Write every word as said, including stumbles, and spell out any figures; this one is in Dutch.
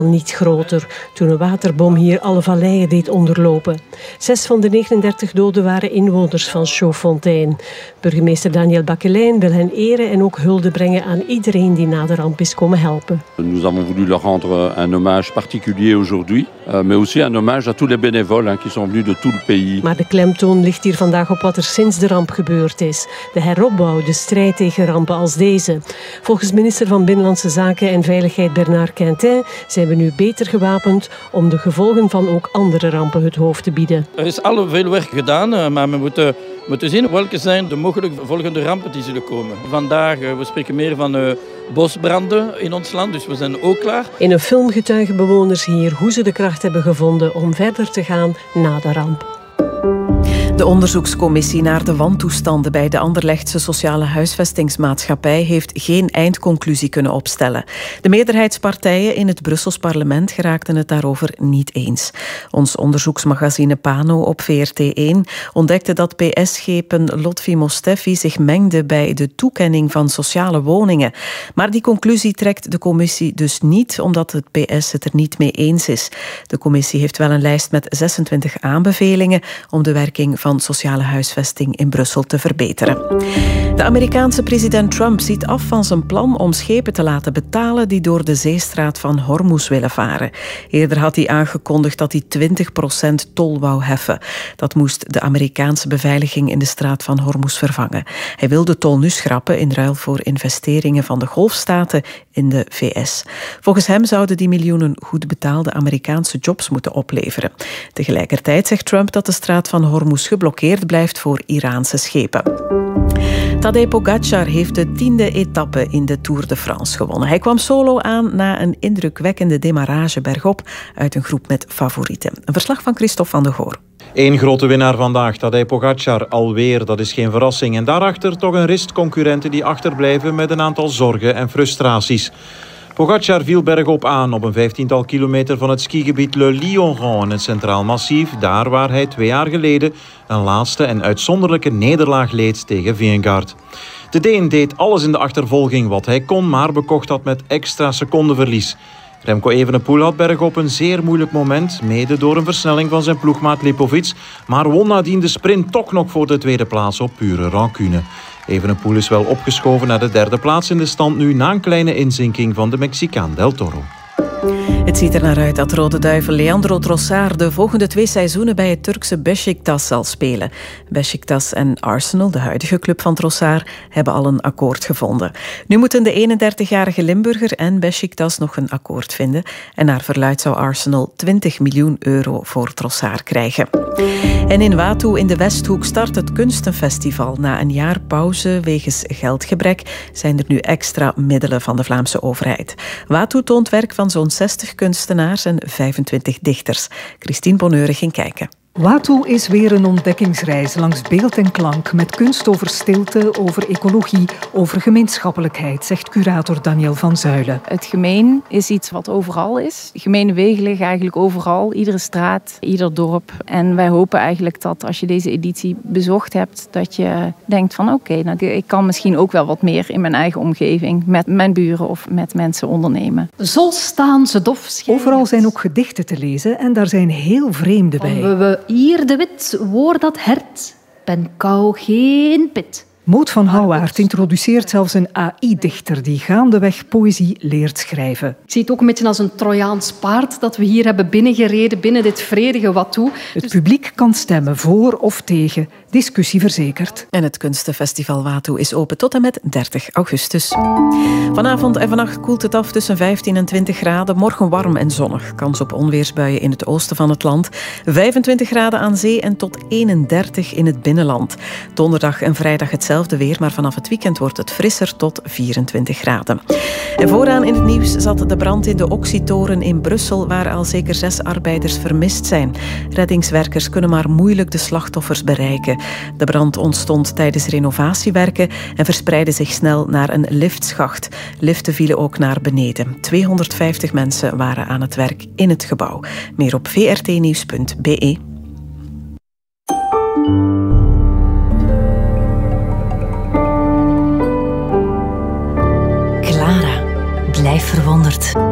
niet groter, toen een waterbom hier alle valleien deed onderlopen. Zes van de negenendertig doden waren inwoners van Chaudfontaine. Burgemeester Daniel Baquelin wil hen eren en ook hulde brengen aan iedereen die na de ramp is komen helpen. Nous avons voulu leur rendre un hommage particulier aujourd'hui, mais aussi un hommage à tous les bénévoles qui sont venus de tout le pays. Maar de klemtoon ligt hier vandaag op wat er sinds de ramp gebeurd is. De heropbouw, de strijd tegen rampen als deze. Volgens minister van Binnenlandse Zaken en Veiligheid Bernard Quintin zijn we nu beter gewapend om de gevolgen van ook andere rampen het hoofd te bieden. Er is al veel werk gedaan, maar we moeten, moeten zien welke zijn de mogelijke volgende rampen die zullen komen. Vandaag, we spreken meer van uh, bosbranden in ons land, dus we zijn ook klaar. In een film getuigen bewoners hier hoe ze de kracht hebben gevonden om verder te gaan na de ramp. De onderzoekscommissie naar de wantoestanden bij de Anderlechtse Sociale Huisvestingsmaatschappij heeft geen eindconclusie kunnen opstellen. De meerderheidspartijen in het Brussels parlement geraakten het daarover niet eens. Ons onderzoeksmagazine Pano op V R T één ontdekte dat P S-schepen Lotfi Mostefi zich mengde bij de toekenning van sociale woningen. Maar die conclusie trekt de commissie dus niet, omdat het P S het er niet mee eens is. De commissie heeft wel een lijst met zesentwintig aanbevelingen om de werking van sociale huisvesting in Brussel te verbeteren. De Amerikaanse president Trump ziet af van zijn plan om schepen te laten betalen die door de zeestraat van Hormuz willen varen. Eerder had hij aangekondigd dat hij twintig procent tol wou heffen. Dat moest de Amerikaanse beveiliging in de straat van Hormuz vervangen. Hij wil de tol nu schrappen in ruil voor investeringen van de golfstaten in de V S. Volgens hem zouden die miljoenen goed betaalde Amerikaanse jobs moeten opleveren. Tegelijkertijd zegt Trump dat de straat van Hormuz geblokkeerd blijft voor Iraanse schepen. Tadej Pogačar heeft de tiende etappe in de Tour de France gewonnen. Hij kwam solo aan na een indrukwekkende demarrage bergop uit een groep met favorieten. Een verslag van Christophe van de Goor. Eén grote winnaar vandaag, Tadej Pogačar, alweer, dat is geen verrassing. En daarachter toch een rist concurrenten die achterblijven met een aantal zorgen en frustraties. Pogačar viel bergop aan op een vijftiental kilometer van het skigebied Le Lion in het Centraal Massief, daar waar hij twee jaar geleden een laatste en uitzonderlijke nederlaag leed tegen Vingegaard. De Deen deed alles in de achtervolging wat hij kon, maar bekocht dat met extra secondenverlies. Remco Evenepoel had bergop een zeer moeilijk moment, mede door een versnelling van zijn ploegmaat Lipovic, maar won nadien de sprint toch nog voor de tweede plaats op pure rancune. Evenepoel is wel opgeschoven naar de derde plaats in de stand nu na een kleine inzinking van de Mexicaan Del Toro. Het ziet er naar uit dat Rode Duivel Leandro Trossard de volgende twee seizoenen bij het Turkse Beşiktaş zal spelen. Beşiktaş en Arsenal, de huidige club van Trossard, hebben al een akkoord gevonden. Nu moeten de eenendertigjarige Limburger en Beşiktaş nog een akkoord vinden. En naar verluidt zou Arsenal twintig miljoen euro voor Trossard krijgen. En in Watu in de Westhoek start het Kunstenfestival. Na een jaar pauze wegens geldgebrek zijn er nu extra middelen van de Vlaamse overheid. Watu toont werk van zo'n zestig kunstenaars en vijfentwintig dichters. Christine Bonneuren ging kijken. Watu is weer een ontdekkingsreis langs beeld en klank met kunst over stilte, over ecologie, over gemeenschappelijkheid, zegt curator Daniel van Zuilen. Het gemeen is iets wat overal is. Gemene wegen liggen eigenlijk overal, iedere straat, ieder dorp. En wij hopen eigenlijk dat als je deze editie bezocht hebt, dat je denkt van oké, okay, nou, ik kan misschien ook wel wat meer in mijn eigen omgeving met mijn buren of met mensen ondernemen. Zo staan ze dof schijnen. Overal zijn ook gedichten te lezen en daar zijn heel vreemde bij. We, we hier de wit, woord dat hert, ben kou geen pit. Maud van Houwaert introduceert zelfs een A I-dichter die gaandeweg poëzie leert schrijven. Ik zie het ook een beetje als een Trojaans paard dat we hier hebben binnengereden binnen dit vredige Watu. Het publiek kan stemmen voor of tegen, discussie verzekerd. En het Kunstenfestival Watu is open tot en met dertig augustus. Vanavond en vannacht koelt het af tussen vijftien en twintig graden. Morgen warm en zonnig. Kans op onweersbuien in het oosten van het land. vijfentwintig graden aan zee en tot eenendertig in het binnenland. Donderdag en vrijdag hetzelfde weer, maar vanaf het weekend wordt het frisser tot vierentwintig graden. En vooraan in het nieuws zat de brand in de Oxytoren in Brussel, waar al zeker zes arbeiders vermist zijn. Reddingswerkers kunnen maar moeilijk de slachtoffers bereiken. De brand ontstond tijdens renovatiewerken en verspreidde zich snel naar een liftschacht. Liften vielen ook naar beneden. tweehonderdvijftig mensen waren aan het werk in het gebouw. Meer op v r t nieuws punt b e. Blijf verwonderd.